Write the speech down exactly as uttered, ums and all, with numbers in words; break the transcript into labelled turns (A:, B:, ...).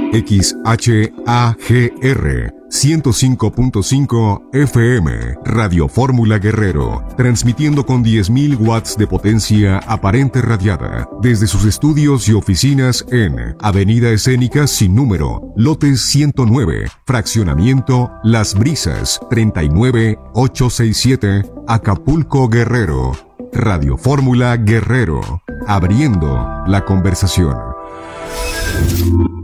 A: X H A G R ciento cinco punto cinco F M, Radio Fórmula Guerrero, transmitiendo con diez mil watts de potencia aparente radiada, desde sus estudios y oficinas en Avenida Escénica Sin Número, lote ciento nueve, fraccionamiento Las Brisas, treinta y nueve mil ochocientos sesenta y siete, Acapulco, Guerrero. Radio Fórmula Guerrero, abriendo la conversación.